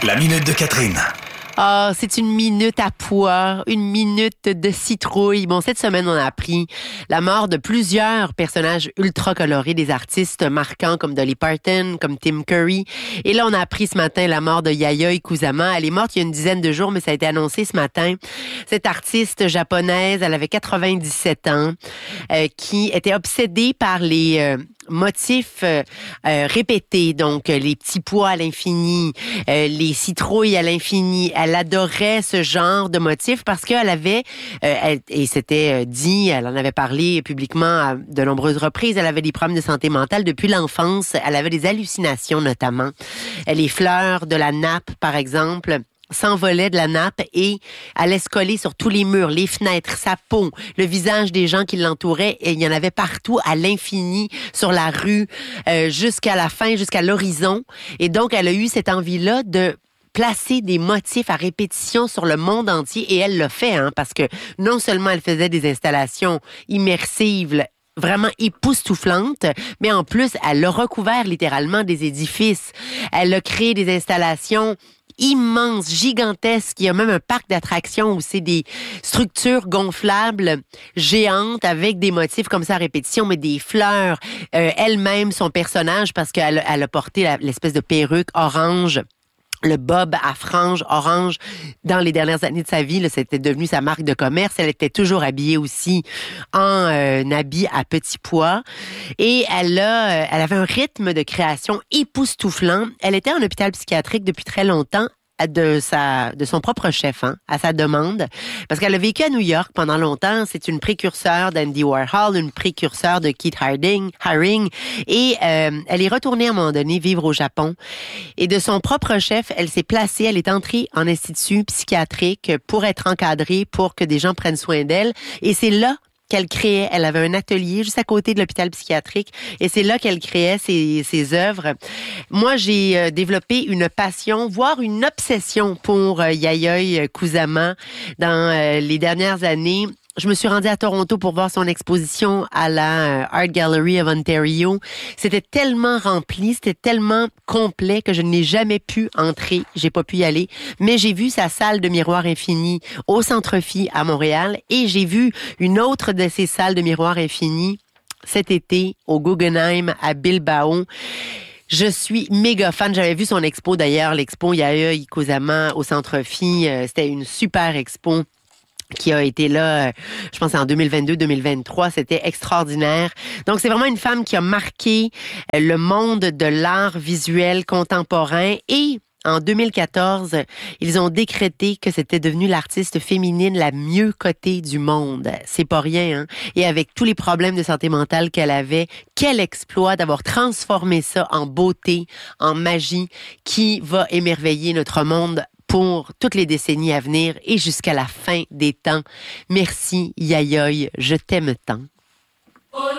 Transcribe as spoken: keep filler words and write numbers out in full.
La minute de Catherine. Ah, oh, c'est une minute à pois, une minute de citrouille. Bon, cette semaine, on a appris la mort de plusieurs personnages ultra colorés, des artistes marquants comme Dolly Parton, comme Tim Curry. Et là, on a appris ce matin la mort de Yayoi Kusama. Elle est morte il y a une dizaine de jours, mais ça a été annoncé ce matin. Cette artiste japonaise, elle avait quatre-vingt-dix-sept ans, euh, qui était obsédée par les... Euh, motifs euh, euh, répétés, donc euh, les petits pois à l'infini, euh, les citrouilles à l'infini. Elle adorait ce genre de motifs parce qu'elle avait, euh, elle, et c'était dit, elle en avait parlé publiquement à de nombreuses reprises, elle avait des problèmes de santé mentale depuis l'enfance. Elle avait des hallucinations notamment. Les fleurs de la nappe, par exemple, s'envolait de la nappe et allait se coller sur tous les murs, les fenêtres, sa peau, le visage des gens qui l'entouraient. Et il y en avait partout à l'infini, sur la rue, euh, jusqu'à la fin, jusqu'à l'horizon. Et donc, elle a eu cette envie-là de placer des motifs à répétition sur le monde entier. Et elle l'a fait, hein, parce que non seulement elle faisait des installations immersives, vraiment époustouflante, mais en plus, elle a recouvert littéralement des édifices. Elle a créé des installations immense, gigantesque. Il y a même un parc d'attractions où c'est des structures gonflables géantes avec des motifs comme ça à répétition, mais des fleurs. Euh, elle-même, son personnage, parce qu'elle elle a porté la, l'espèce de perruque orange, le bob à franges orange dans les dernières années de sa vie. Là, c'était devenu sa marque de commerce. Elle était toujours habillée aussi en euh, un habit à petits pois. Et elle a, euh, elle avait un rythme de création époustouflant. Elle était en hôpital psychiatrique depuis très longtemps, de sa de son propre chef, hein, à sa demande, parce qu'elle a vécu à New York pendant longtemps. C'est une précurseur d'Andy Warhol, une précurseur de Keith Haring, Haring, et euh, elle est retournée à un moment donné vivre au Japon. Et de son propre chef, elle s'est placée, elle est entrée en institut psychiatrique pour être encadrée, pour que des gens prennent soin d'elle. Et c'est là qu'elle créait. Elle avait un atelier juste à côté de l'hôpital psychiatrique et c'est là qu'elle créait ses, ses œuvres. Moi, j'ai euh, développé une passion, voire une obsession pour euh, Yayoi Kusama dans euh, les dernières années. Je me suis rendue à Toronto pour voir son exposition à la Art Gallery of Ontario. C'était tellement rempli, c'était tellement complet que je n'ai jamais pu entrer. J'ai pas pu y aller. Mais j'ai vu sa salle de miroirs infinis au Centre-Phi à Montréal et j'ai vu une autre de ces salles de miroirs infinis cet été au Guggenheim à Bilbao. Je suis méga fan. J'avais vu son expo d'ailleurs, l'expo Yayoi Kusama au Centre-Phi. C'était une super expo qui a été là, je pense en deux mille vingt-deux deux mille vingt-trois, c'était extraordinaire. Donc c'est vraiment une femme qui a marqué le monde de l'art visuel contemporain et en deux mille quatorze, ils ont décrété que c'était devenue l'artiste féminine la mieux cotée du monde. C'est pas rien, hein? Et avec tous les problèmes de santé mentale qu'elle avait, quel exploit d'avoir transformé ça en beauté, en magie, qui va émerveiller notre monde pour toutes les décennies à venir et jusqu'à la fin des temps. Merci, Yayoi, je t'aime tant.